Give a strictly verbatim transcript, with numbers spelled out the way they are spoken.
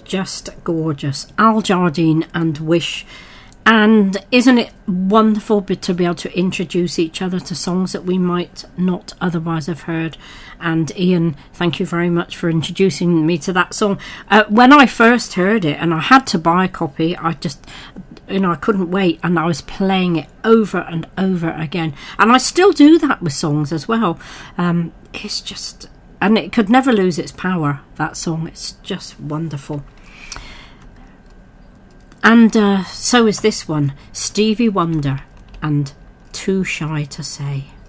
just gorgeous. Al Jardine and Wish. And isn't it wonderful to be able to introduce each other to songs that we might not otherwise have heard? And Ian, thank you very much for introducing me to that song. Uh, when I first heard it, and I had to buy a copy, I just, you know, I couldn't wait, and I was playing it over and over again. And I still do that with songs as well. Um, it's just, and it could never lose its power, that song. It's just wonderful. And uh, so is this one, Stevie Wonder and Too Shy to Say.